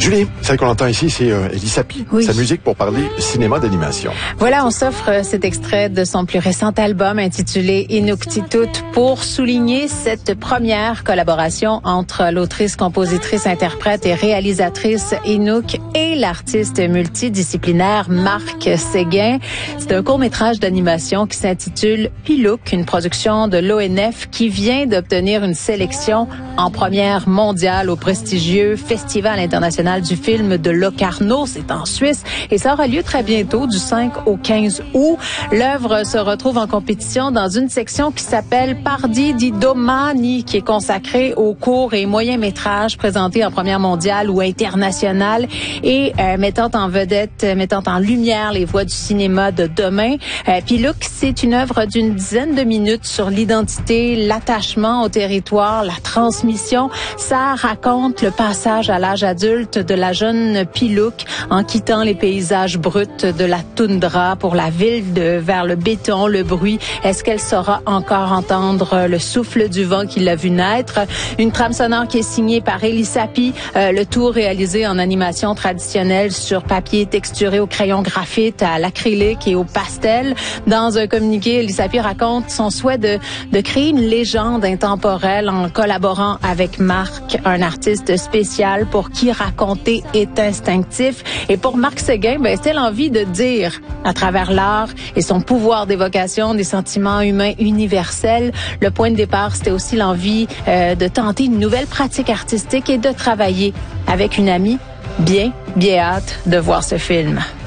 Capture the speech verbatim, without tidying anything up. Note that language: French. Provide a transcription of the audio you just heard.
Julie, celle qu'on entend ici, c'est euh, Elie Sapi, oui. Sa musique pour parler cinéma d'animation. Voilà, on s'offre cet extrait de son plus récent album intitulé Inuktitut pour souligner cette première collaboration entre l'autrice, compositrice, interprète et réalisatrice Inuk et l'artiste multidisciplinaire Marc Séguin. C'est un court-métrage d'animation qui s'intitule Pilouk, une production de l'O N F qui vient d'obtenir une sélection en première mondiale au prestigieux Festival international du film de Locarno, c'est en Suisse, et ça aura lieu très bientôt, du cinq au quinze août. L'œuvre se retrouve en compétition dans une section qui s'appelle Pardi di Domani, qui est consacrée aux courts et moyens métrages présentés en première mondiale ou internationale et euh, mettant en vedette, mettant en lumière les voix du cinéma de demain. Euh, Pilouk, c'est une œuvre d'une dizaine de minutes sur l'identité, l'attachement au territoire, la transmission. Ça raconte le passage à l'âge adulte de la jeune Pilouk en quittant les paysages bruts de la toundra pour la ville de, vers le béton, le bruit. Est-ce qu'elle saura encore entendre le souffle du vent qui l'a vu naître? Une trame sonore qui est signée par Elie Sapi, euh, le tout réalisé en animation traditionnelle sur papier texturé au crayon graphite, à l'acrylique et au pastel. Dans un communiqué, Elie Sapi raconte son souhait de, de créer une légende intemporelle en collaborant avec Marc, un artiste spécial pour qui raconter est instinctif. Et pour Marc Séguin, ben, c'était l'envie de dire, à travers l'art et son pouvoir d'évocation des sentiments humains universels. Le point de départ, c'était aussi l'envie euh, de tenter une nouvelle pratique artistique et de travailler avec une amie. Bien, bien hâte de voir ce film.